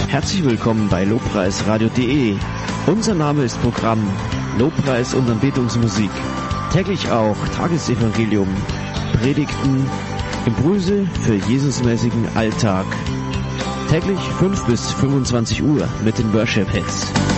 Herzlich willkommen bei lobpreisradio.de. Unser Name ist Programm Lobpreis und Anbetungsmusik. Täglich auch Tagesevangelium, Predigten, Impulse für Jesusmäßigen Alltag. Täglich 5 bis 25 Uhr mit den Worship Hits.